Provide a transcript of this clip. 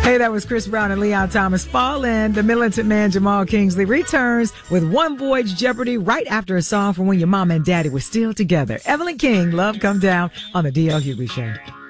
Hey, that was Chris Brown and Leon Thomas. Fallen. The militant man Jamal Kingsley returns with One Voyage Jeopardy right after a song from when your mama and daddy were still together. Evelyn King, Love Come Down on the D.L. Hughley Show.